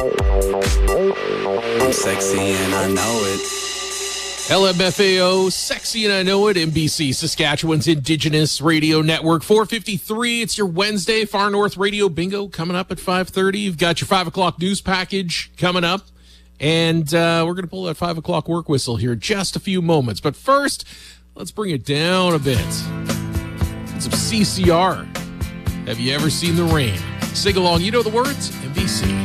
I'm sexy and I know it. LMFAO, Sexy and I Know It, NBC, Saskatchewan's Indigenous Radio Network. 4:53, it's your Wednesday Far North Radio Bingo coming up at 5:30. You've got your 5 o'clock news package coming up. And we're going to pull that 5 o'clock work whistle here in just a few moments. But first, let's bring it down a bit. It's some CCR. Have you ever seen the rain? Sing along, you know the words, NBC.